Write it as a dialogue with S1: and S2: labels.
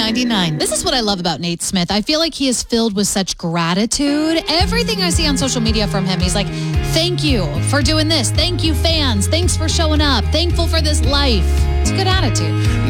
S1: $19.99. This is what I love about Nate Smith. I feel like he is filled with such gratitude. Everything I see on social media from him, he's like, thank you for doing this. Thank you, fans. Thanks for showing up. Thankful for this life. It's a good attitude.